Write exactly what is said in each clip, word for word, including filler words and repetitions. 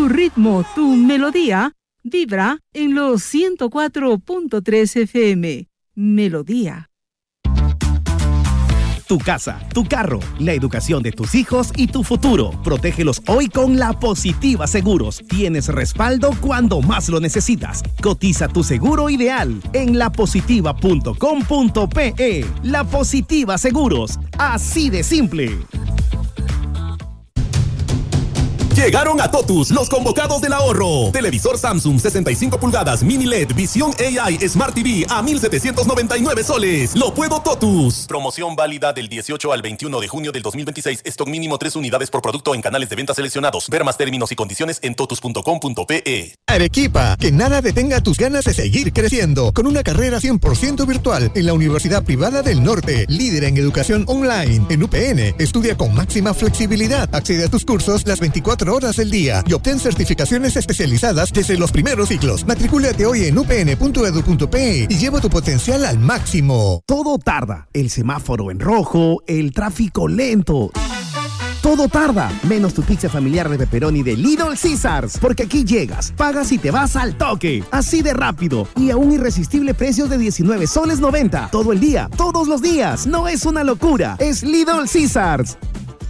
Tu ritmo, tu melodía, vibra en los ciento cuatro punto tres F M. Melodía. Tu casa, tu carro, la educación de tus hijos y tu futuro. Protégelos hoy con La Positiva Seguros. Tienes respaldo cuando más lo necesitas. Cotiza tu seguro ideal en la positiva punto com punto pe. La Positiva Seguros. Así de simple. Llegaron a Totus los convocados del ahorro. Televisor Samsung sesenta y cinco pulgadas Mini L E D Visión A I Smart T V a mil setecientos noventa y nueve soles. Lo puedo Totus. Promoción válida del dieciocho al veintiuno de junio del dos mil veintiséis. Stock mínimo tres unidades por producto en canales de venta seleccionados. Ver más términos y condiciones en totus punto com punto pe. Arequipa, que nada detenga tus ganas de seguir creciendo. Con una carrera cien por ciento virtual en la Universidad Privada del Norte. Líder en educación online. En U P N, estudia con máxima flexibilidad. Accede a tus cursos las veinticuatro horas del día y obtén certificaciones especializadas desde los primeros ciclos. Matricúlate hoy en u p n punto e d u punto pe y lleva tu potencial al máximo. Todo tarda. El semáforo en rojo, el tráfico lento. Todo tarda, menos tu pizza familiar de pepperoni de Little Caesars, porque aquí llegas, pagas y te vas al toque, así de rápido y a un irresistible precio de diecinueve soles noventa, todo el día, todos los días. No es una locura, es Little Caesars.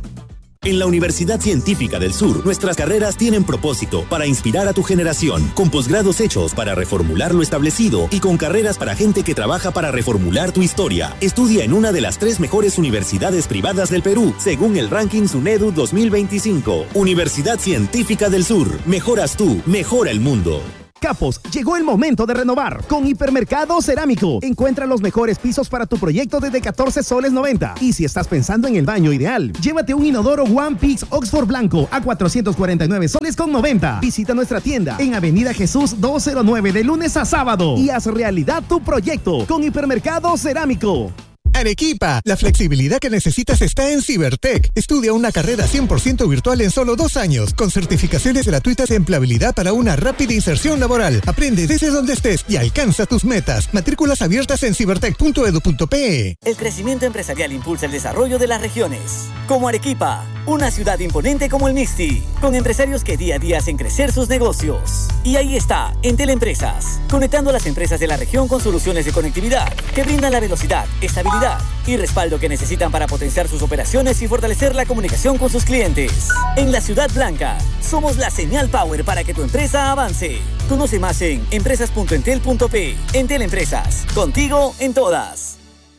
En la Universidad Científica del Sur, nuestras carreras tienen propósito para inspirar a tu generación, con posgrados hechos para reformular lo establecido y con carreras para gente que trabaja para reformular tu historia. Estudia en una de las tres mejores universidades privadas del Perú, según el ranking SUNEDU dos mil veinticinco. Universidad Científica del Sur. Mejoras tú, mejora el mundo. Capos, llegó el momento de renovar con Hipermercado Cerámico. Encuentra los mejores pisos para tu proyecto desde catorce soles noventa. Y si estás pensando en el baño ideal, llévate un inodoro One Piece Oxford blanco a cuatrocientos cuarenta y nueve soles con noventa. Visita nuestra tienda en Avenida Jesús doscientos nueve de lunes a sábado y haz realidad tu proyecto con Hipermercado Cerámico. Arequipa, la flexibilidad que necesitas está en Cibertech. Estudia una carrera cien por ciento virtual en solo dos años, con certificaciones gratuitas de empleabilidad para una rápida inserción laboral. Aprende desde donde estés y alcanza tus metas. Matrículas abiertas en cibertech punto e d u punto pe. El crecimiento empresarial impulsa el desarrollo de las regiones. Como Arequipa, una ciudad imponente como el Misti, con empresarios que día a día hacen crecer sus negocios. Y ahí está, Entel Empresas, conectando a las empresas de la región con soluciones de conectividad que brindan la velocidad, estabilidad y respaldo que necesitan para potenciar sus operaciones y fortalecer la comunicación con sus clientes. En la Ciudad Blanca, somos la señal power para que tu empresa avance. Conoce más en empresas punto entel punto pe. Entel Empresas, contigo en todas.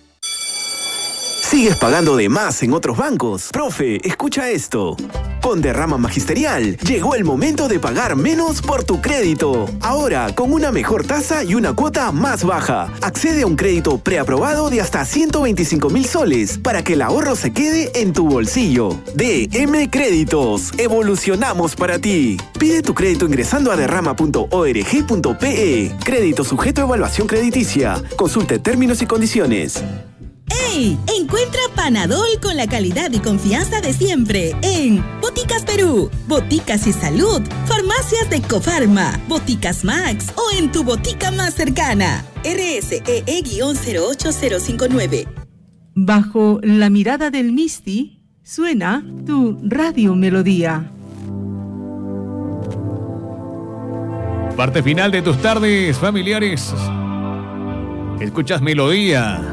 ¿Sigues pagando de más en otros bancos? Profe, escucha esto. Con Derrama Magisterial, llegó el momento de pagar menos por tu crédito. Ahora, con una mejor tasa y una cuota más baja. Accede a un crédito preaprobado de hasta ciento veinticinco mil soles para que el ahorro se quede en tu bolsillo. D M Créditos. Evolucionamos para ti. Pide tu crédito ingresando a derrama punto org punto pe. Crédito sujeto a evaluación crediticia. Consulte términos y condiciones. ¡Ey! Encuentra Panadol con la calidad y confianza de siempre en Boticas Perú, Boticas y Salud, Farmacias de Cofarma, Boticas Max o en tu botica más cercana. R S E E cero ocho cero cinco nueve. Bajo la mirada del Misti, suena tu Radio Melodía. Parte final de tus tardes familiares. Escuchas Melodía.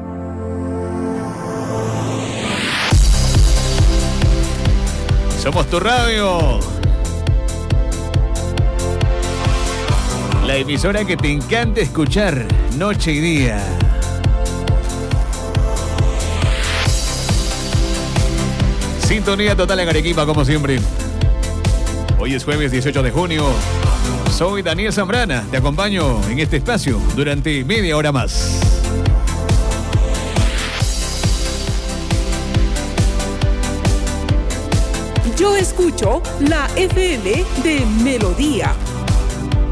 Somos tu radio. La emisora que te encanta escuchar noche y día. Sintonía total en Arequipa, como siempre. Hoy es jueves dieciocho de junio. Soy Daniel Zambrana. Te acompaño en este espacio durante media hora más. Yo escucho la F M de Melodía.